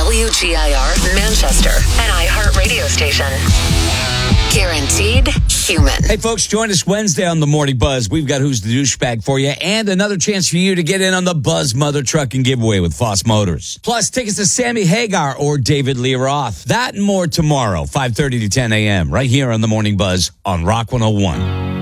WGIR Manchester, an iHeart radio station. Guaranteed human. Hey, folks, join us Wednesday on the Morning Buzz. We've got Who's the Douchebag for you and another chance for you to get in on the Buzz Mother Trucking Giveaway with Foss Motors. Plus, tickets to Sammy Hagar or David Lee Roth. That and more tomorrow, 5:30 to 10 a.m. right here on the Morning Buzz on Rock 101.